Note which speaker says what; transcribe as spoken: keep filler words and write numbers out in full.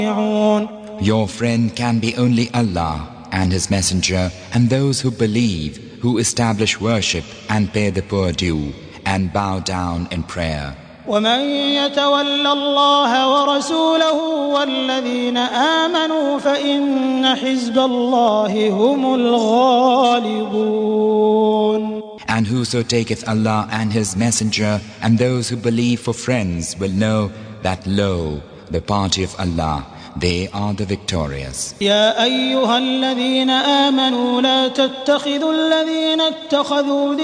Speaker 1: Your friend can be only Allah and His Messenger and those who believe, who establish worship and pay the poor due and bow down in prayer.
Speaker 2: ومن يتول الله ورسوله والذين آمنوا فإن حزب الله هم الغالبون.
Speaker 1: And whoso taketh Allah and His Messenger and those who believe for friends will know that, lo, the party of Allah, they are the victorious.
Speaker 2: يا أيها الذين آمنوا لا تتخذوا الذين اتخذوا